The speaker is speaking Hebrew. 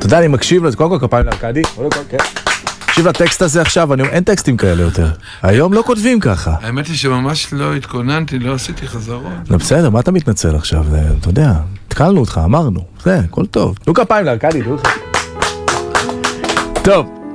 יודע, אני מקשיב לזה, קודם כל כפיים לארקדי, תקשיב לטקסט הזה עכשיו, אין טקסטים כאלה יותר. היום לא כותבים ככה. האמת היא שממש לא התכוננתי, לא עשיתי חזרות. בסדר, מה אתה מתנצל עכשיו? אתה יודע, התקלנו אותך, אמרנו. זה, הכל טוב. תנו כפיים לארקדי, טוב.